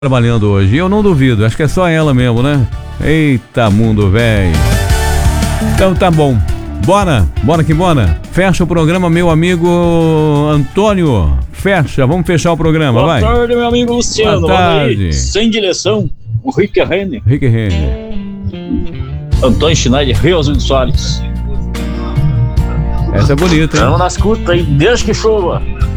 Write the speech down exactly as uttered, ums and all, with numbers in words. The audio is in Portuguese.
trabalhando hoje. E eu não duvido, acho que é só ela mesmo, né? Eita, mundo velho. Então tá bom. Bora, bora que bora. Fecha o programa, meu amigo Antônio. Fecha, vamos fechar o programa, Boa vai. Boa tarde, meu amigo Luciano. Boa tarde. Aí, sem direção, o Rick Renner. Rick Renner. Antônio Schneider, Rio Azul de Soares. Essa é bonita, hein? Estamos na escuta aí, desde que chova.